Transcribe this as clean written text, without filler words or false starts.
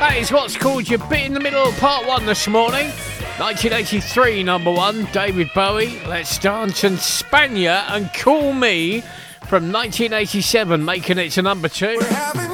That is what's called your bit in the middle, part one this morning. 1983, number one, David Bowie, Let's Dance, and Spania and Call Me from 1987, making it to number two.